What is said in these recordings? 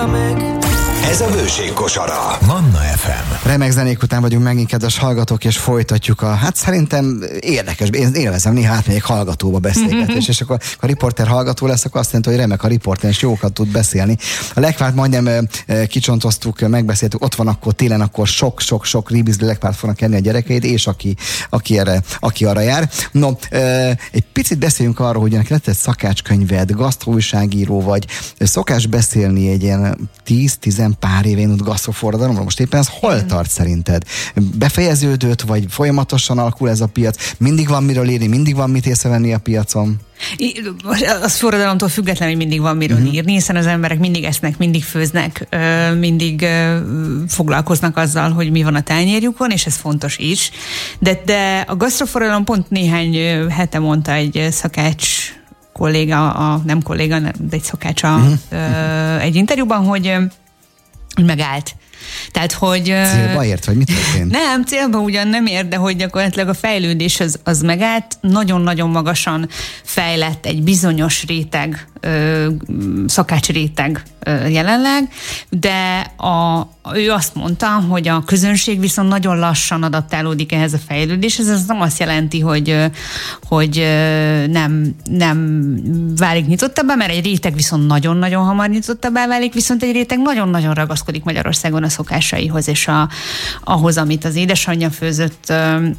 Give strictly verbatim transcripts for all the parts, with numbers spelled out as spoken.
újra meg. Ez a Bőségkosara. Manna ef em. Remek zenék után vagyunk megint, kedves hallgatók, és folytatjuk a, hát szerintem érdekes, én élvezem, néha átmegyek hallgatóba beszélgetés, és akkor a riporter hallgató lesz, akkor azt jelenti, hogy remek a riporter, és jókat tud beszélni. A lekvárt majdnem e, kicsontoztuk, megbeszéltük, ott van akkor télen, akkor sok-sok-sok ribizli lekvárt fognak enni a gyerekeid, és aki, aki, erre, aki arra jár. No, e, egy picit beszéljünk arról, hogy ennek lett egy szakácskönyved, gasztroújságíró vagy, szokás beszélni egy ilyen tíz-tizen pár éve indult gasztroforradalomról. Most éppen ez hol tart szerinted? Befejeződött, vagy folyamatosan alakul ez a piac? Mindig van miről írni, mindig van mit észrevenni a piacon? Az forradalomtól függetlenül, hogy mindig van miről uh-huh. írni, hiszen az emberek mindig esznek, mindig főznek, mindig foglalkoznak azzal, hogy mi van a tányérjukon, és ez fontos is. De, de a gasztroforradalom pont néhány hete mondta egy szakács kolléga, a, nem kolléga, de egy szakács a, uh-huh. egy interjúban, hogy megállt. Tehát, hogy... Célba ért, vagy mit történt? Nem, célba ugyan nem ért, de hogy gyakorlatilag a fejlődés az, az megállt. Nagyon-nagyon magasan fejlett egy bizonyos réteg, ö, szakács réteg ö, jelenleg, de a, ő azt mondta, hogy a közönség viszont nagyon lassan adaptálódik ehhez a fejlődéshez. Ez nem azt jelenti, hogy, hogy nem, nem válik nyitottabbá, mert egy réteg viszont nagyon-nagyon hamar nyitottabbá válik, viszont egy réteg nagyon-nagyon ragaszkodik Magyarországon a szokásaihoz, és a, ahhoz, amit az édesanyja főzött,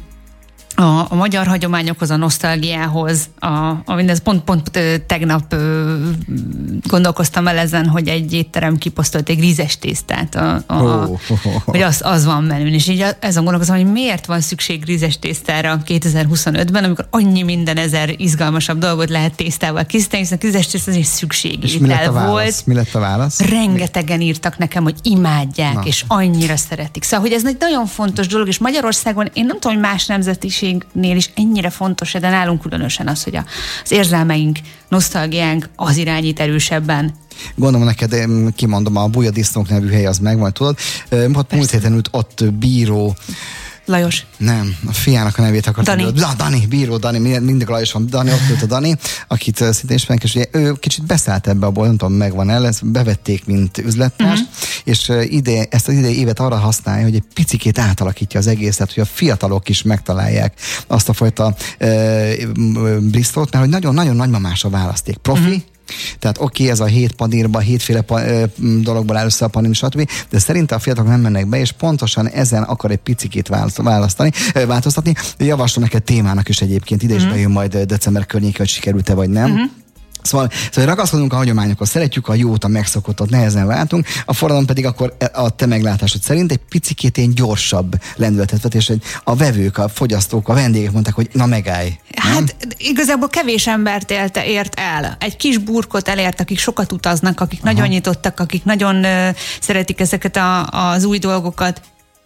a, a magyar hagyományokhoz, a nosztalgiához, a, a mindez pont, pont tegnap ö, gondolkoztam el ezen, hogy egy étterem kiposztolt egy rizes tésztát, a, a, oh, oh, oh. hogy az, az van menün, és így ezen gondolkozom, hogy miért van szükség rizes tésztára kétezer-huszonötben, amikor annyi minden ezer izgalmasabb dolgot lehet tésztával készíteni, hiszen a rizes tészta az egy szükségétel volt. Mi lett a válasz? Rengetegen írtak nekem, hogy imádják, Na. és annyira szeretik. Szóval, hogy ez egy nagyon fontos dolog, és Magyarországon én nem tudom, hogy más nemzetiség nél is ennyire fontos, de nálunk különösen az, hogy az érzelmeink, nosztalgiánk az irányít erősebben. Gondolom neked, kimondom, a Bujadisznók nevű hely az megvan, tudod. Múlt héten ült ott bíró. Lajos. Nem, a fiának a nevét akartam. Dani. Da, Dani, bíró Dani, mindig Lajos van. Dani, ott ült a Dani, akit szintén ismerünk, és ugye ő kicsit beszállt ebbe abból, nem tudom, megvan el, ezt bevették, mint üzlettárs, uh-huh. és ide, ezt az idei évet arra használja, hogy egy picikét átalakítja az egészet, hogy a fiatalok is megtalálják azt a fajta e, brisztót, mert hogy nagyon-nagyon nagymamás a választék. Profi, uh-huh. Tehát oké, okay, ez a hét panírba, hétféle pa, ö, dologból áll össze a panír, stb. De szerintem a fiatalok nem mennek be, és pontosan ezen akar egy picikét választani, ö, változtatni. Javaslom neked témának is egyébként, ide is uh-huh. bejön majd december környékén, hogy sikerült-e vagy nem. Uh-huh. Szóval, szóval ragaszkodunk a hagyományokhoz, szeretjük a jót, a megszokottat, nehezen váltunk, a forradalom pedig akkor a te meglátásod szerint egy picikét ilyen gyorsabb lendületet vett, és a vevők, a fogyasztók, a vendégek mondták, hogy na megállj. Nem? Hát igazából kevés embert élte, ért el. Egy kis burkot elért, akik sokat utaznak, akik Aha. nagyon nyitottak, akik nagyon uh, szeretik ezeket a, az új dolgokat,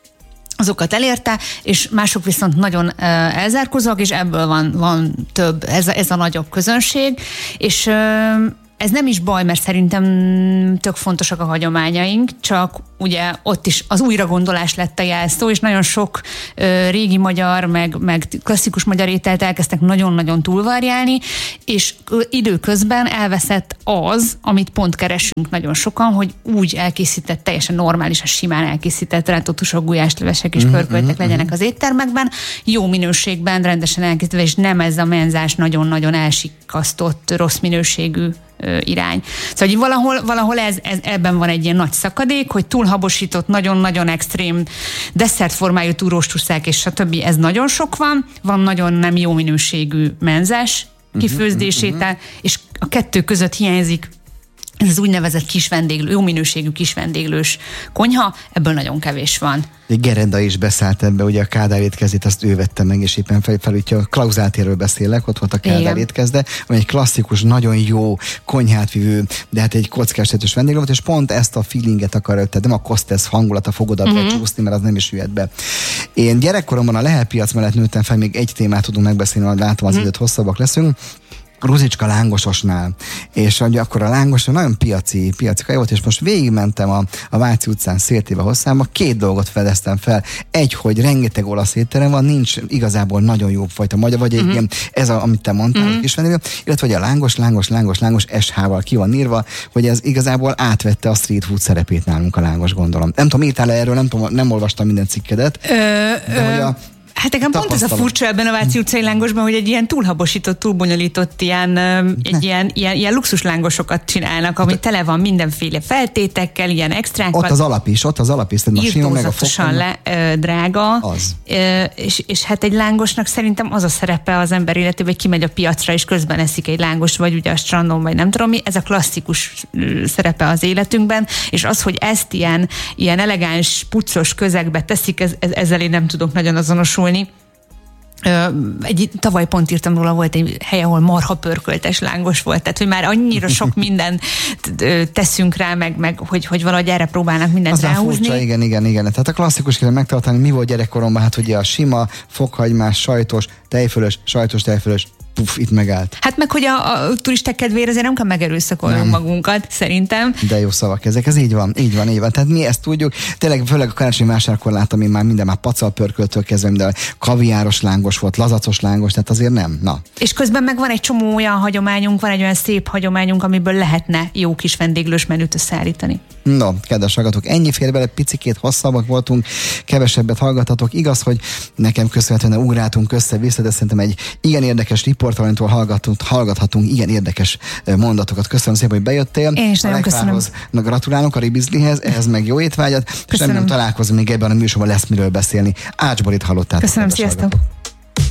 azokat elérte, és mások viszont nagyon uh, elzárkózóak, és ebből van, van több, ez a, ez a nagyobb közönség, és uh, ez nem is baj, mert szerintem tök fontosak a hagyományaink, csak ugye ott is az újragondolás lett a jelszó, és nagyon sok ö, régi magyar, meg, meg klasszikus magyar ételt elkezdtek nagyon-nagyon túlvarjálni, és időközben elveszett az, amit pont keresünk nagyon sokan, hogy úgy elkészített, teljesen normális, a simán elkészített rántott gulyáslevesek és pörköltek mm-hmm. legyenek az éttermekben, jó minőségben, rendesen elkészítve, és nem ez a menzás nagyon-nagyon elsikasztott, rossz minőségű irány. Szóval hogy valahol, valahol ez, ez, ebben van egy ilyen nagy szakadék, hogy túlhabosított, nagyon-nagyon extrém desszertformájú túróstuszák és stb. Ez nagyon sok van, van nagyon nem jó minőségű menzás kifőzdésétel, uh-huh, uh-huh. és a kettő között hiányzik ez az úgynevezett kis vendéglő, jó minőségű kis vendéglős konyha, ebből nagyon kevés van. Gerenda is beszállt ebbe, ugye a Kádár étkezdét, azt ő vette meg, és éppen fel, felütje, a Klauzáltérről beszélek, ott volt a Kádár étkezde, ami egy klasszikus, nagyon jó konyhát vívő, de hát egy kockástetős vendéglő volt, és pont ezt a feelinget akar, tehát nem a Kostesz hangulata fogod uh-huh. becsúszni, mert az nem is jöhet be. Én gyerekkoromban a Lehel piac mellett nőttem fel, még egy témát tudunk megbeszélni, mert látom az uh-huh. időt, hosszabbak leszünk. Ruzicska lángososnál, és ugye akkor a lángos nagyon piaci, piaci kaj volt, és most végigmentem a, a Váci utcán széltéve hosszába, két dolgot fedeztem fel. Egy, hogy rengeteg olasz étterem van, nincs igazából nagyon jó fajta magyar, vagy uh-huh. ilyen, ez a, amit te mondtál, uh-huh. is vendégül, illetve hogy a lángos, lángos, lángos, lángos es há-val ki van írva, hogy ez igazából átvette a street food szerepét nálunk a lángos, gondolom. Nem tudom, írtál erről, nem, tudom, nem olvastam minden cikkedet, ö, de ö... hogy a Hát nekem pont ez a furcsa ebben a Váci utcai lángosban, hogy egy ilyen túlhabosított, túlbonyolított ilyen, egy ilyen, ilyen, ilyen luxuslángosokat csinálnak, ami tele van mindenféle feltétekkel, ilyen extrákkal. Ott az alap is, ott az alap is. Írtózatosan le, ö, drága. Az. Ö, és, és hát egy lángosnak szerintem az a szerepe az ember életében, hogy kimegy a piacra, és közben eszik egy lángos, vagy ugye a strandon, vagy nem tudom mi. Ez a klasszikus szerepe az életünkben, és az, hogy ezt ilyen, ilyen elegáns, puccos közegbe teszik, ez, ezzel én nem tudok nagyon azonosulni. Egy, tavaly pont írtam róla, volt egy hely, ahol marha pörköltes lángos volt, tehát hogy már annyira sok minden teszünk rá, meg, meg hogy, hogy valahogy erre próbálnak mindent az ráhúzni. Furcsa, igen, igen, igen. Tehát a klasszikus kell megtartani, mi volt gyerekkoromban, hát ugye a sima, fokhagymás, sajtos, tejfölös, sajtos, tejfölös, puff, itt megállt. Hát meg, hogy a, a turisták kedvére azért nem kell megerőszakolnunk nem. magunkat, szerintem. De jó szavak ezek, ez így van, így van, így van. Tehát mi ezt tudjuk, tényleg főleg a karácsonyi vásárkor láttam én már minden, már pacalpörköltől kezdve, de kaviáros lángos volt, lazacos lángos, tehát azért nem, na. És közben meg van egy csomó olyan hagyományunk, van egy olyan szép hagyományunk, amiből lehetne jó kis vendéglős menüt összeállítani. No, kedves hallgatók, ennyi fér bele, picikét hosszabbak voltunk, kevesebbet hallgatatok. Igaz, hogy nekem köszönhetően ugráltunk össze-vissza, de szerintem egy igen érdekes riportalanytól hallgatunk, hallgathatunk igen érdekes mondatokat. Köszönöm szépen, hogy bejöttél. Én is nagyon köszönöm. Gratulálunk a Ribizlihez, ehhez meg jó étvágyat, és remélem találkozunk még ebben a műsorban, lesz miről beszélni. Ács Borit hallottátok. Köszönöm, sziasztok!